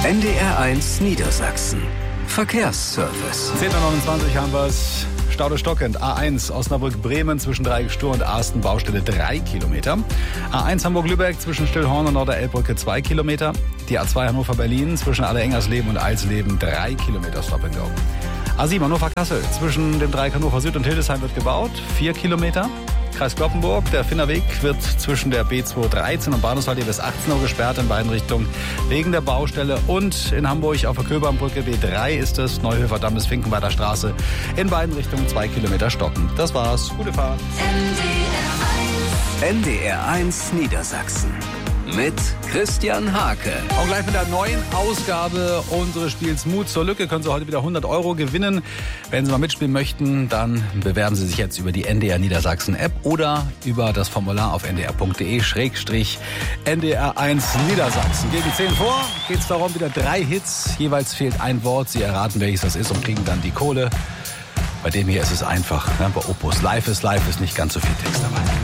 NDR1 Niedersachsen. Verkehrsservice. 10.29 Uhr haben wir es. Staude stockend. A1 Osnabrück-Bremen zwischen Dreieck-Stur und Arsten Baustelle 3 Kilometer. A1 Hamburg-Lübeck zwischen Stillhorn und Norder-Elbbrücke 2 Kilometer. Die A2 Hannover-Berlin zwischen Allerengers-Leben und Eilsleben 3 Kilometer Stop and Go. A7 Hannover-Kassel zwischen dem Dreieck Hannover Süd und Hildesheim wird gebaut. 4 Kilometer. Kreis Cloppenburg, der Finnerweg wird zwischen der B213 und Bahnhofshalte bis 18 Uhr gesperrt in beiden Richtungen wegen der Baustelle. Und in Hamburg auf der Köbernbrücke B3 ist es Neuhöfer Damm bis Finkenwalder Straße in beiden Richtungen 2 Kilometer stoppen. Das war's. Gute Fahrt. NDR1 Niedersachsen. Mit Christian Hake. Auch gleich mit der neuen Ausgabe unseres Spiels Mut zur Lücke können Sie heute wieder 100 € gewinnen. Wenn Sie mal mitspielen möchten, dann bewerben Sie sich jetzt über die NDR Niedersachsen App oder über das Formular auf ndr.de/NDR1 Niedersachsen. Gegen 10 vor geht es darum, wieder 3 Hits. Jeweils fehlt ein Wort. Sie erraten, welches das ist und kriegen dann die Kohle. Bei dem hier ist es einfach. Bei Opus Live ist nicht ganz so viel Text dabei.